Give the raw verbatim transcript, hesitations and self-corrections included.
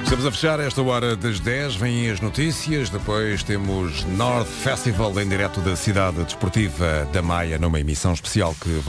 Estamos a fechar esta hora das dez, vêm as notícias, depois temos North Festival em direto da cidade desportiva da Maia, numa emissão especial que vai